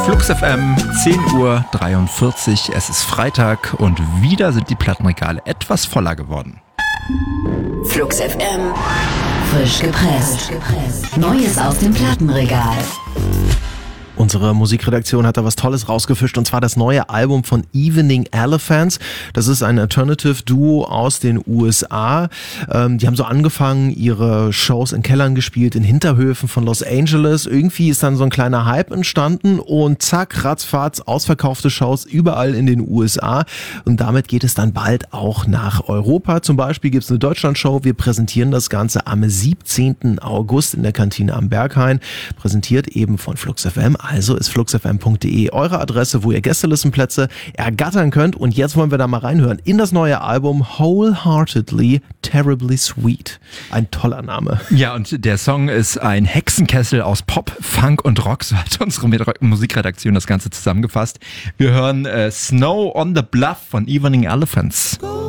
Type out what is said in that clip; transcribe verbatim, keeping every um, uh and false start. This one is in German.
Flux F M, zehn Uhr dreiundvierzig, es ist Freitag und wieder sind die Plattenregale etwas voller geworden. Flux F M, frisch gepresst. Neues aus dem Plattenregal. Unsere Musikredaktion hat da was Tolles rausgefischt, und zwar das neue Album von Evening Elephants. Das ist ein Alternative-Duo aus den U S A. Ähm, die haben so angefangen, ihre Shows in Kellern gespielt, in Hinterhöfen von Los Angeles. Irgendwie ist dann so ein kleiner Hype entstanden und zack, ratzfatz, ausverkaufte Shows überall in den U S A. Und damit geht es dann bald auch nach Europa. Zum Beispiel gibt es eine Deutschlandshow. Wir präsentieren das Ganze am siebzehnten August in der Kantine am Berghain. Präsentiert eben von Flux F M. Also ist flux f m punkt d e eure Adresse, wo ihr Gästelistenplätze ergattern könnt. Und jetzt wollen wir da mal reinhören in das neue Album Wholeheartedly Terribly Sweet. Ein toller Name. Ja, und der Song ist ein Hexenkessel aus Pop, Funk und Rock. So hat unsere Musikredaktion das Ganze zusammengefasst. Wir hören äh, Snow on the Bluff von Evening Elephants.